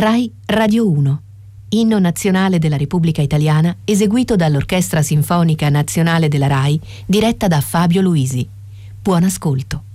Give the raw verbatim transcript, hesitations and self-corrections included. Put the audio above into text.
Rai Radio uno. Inno nazionale della Repubblica Italiana eseguito dall'Orchestra Sinfonica Nazionale della Rai, diretta da Fabio Luisi. Buon ascolto.